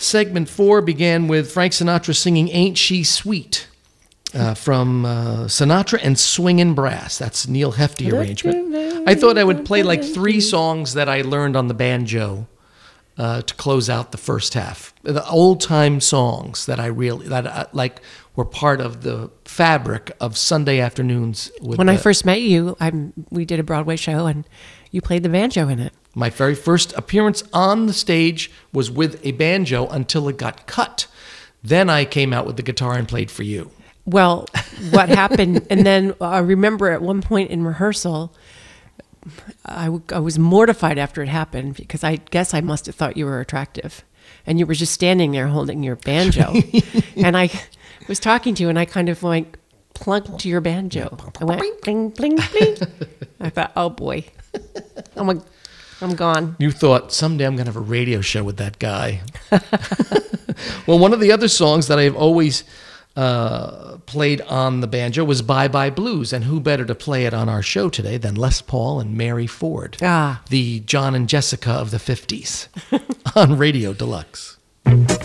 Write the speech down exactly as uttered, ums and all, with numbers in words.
Segment four began with Frank Sinatra singing Ain't She Sweet uh, from uh, Sinatra and Swingin' Brass. That's Neil Hefti arrangement. I thought I would play like three songs that I learned on the banjo uh, to close out the first half. The old-time songs that I really, that I, like were part of the fabric of Sunday afternoons. With when the, I first met you, I'm, we did a Broadway show and you played the banjo in it. My very first appearance on the stage was with a banjo until it got cut. Then I came out with the guitar and played for you. Well, what happened, and then I remember at one point in rehearsal, I, w- I was mortified after it happened because I guess I must have thought you were attractive. And you were just standing there holding your banjo. And I was talking to you and I kind of like plunked to your banjo. I went bling, bling, bling. I thought, oh boy, I'm, a, I'm gone. You thought, someday I'm going to have a radio show with that guy. Well, one of the other songs that I've always uh, played on the banjo was Bye Bye Blues. And who better to play it on our show today than Les Paul and Mary Ford, Ah. the John and Jessica of the fifties on Radio Deluxe.